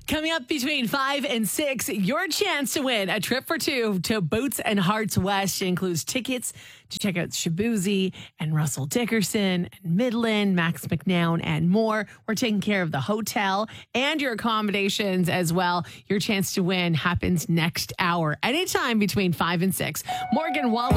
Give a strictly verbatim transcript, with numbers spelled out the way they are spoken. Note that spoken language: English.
Coming up between five and six, your chance to win a trip for two to Boats and Hearts West. It includes tickets to check out Shaboozey and Russell Dickerson and Midland, Max McNown, and more. We're taking care of the hotel and your accommodations as well. Your chance to win happens next hour, anytime between five and six. Morgan Wallen.